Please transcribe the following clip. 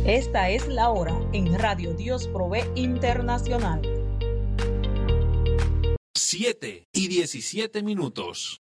Esta es la hora en Radio Dios Provee Internacional. 7:17.